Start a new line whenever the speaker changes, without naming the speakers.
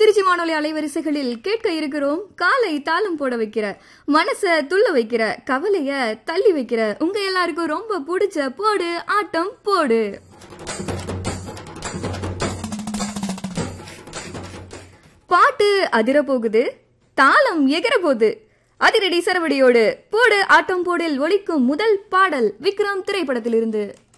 திருச்சி வானொலி அலைவரிசைகளில் கேட்க இருக்கிறோம். காலை தாளம் போட வைக்கிற, மனச துள்ள வைக்கிற, கவலைய தள்ளி வைக்கிற, உங்க எல்லாருக்கும் ரொம்ப பிடிச்ச போடு ஆட்டம் போடு. பாட்டு அதிர போகுது, தாளம் எகிற போகுது. அதிரடி சரவடியோடு போடு ஆட்டம் போடில் ஒலிக்கும் முதல் பாடல் விக்ரம் திரைப்படத்திலிருந்து.